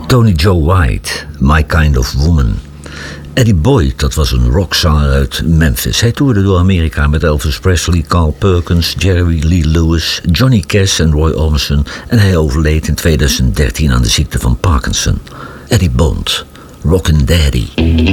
Tony Joe White, My Kind of Woman. Eddie Boyd, dat was een rockzanger uit Memphis. Hij toerde door Amerika met Elvis Presley, Carl Perkins, Jerry Lee Lewis, Johnny Cash en Roy Orbison. En hij overleed in 2013 aan de ziekte van Parkinson. Eddie Bond, Rockin' Daddy.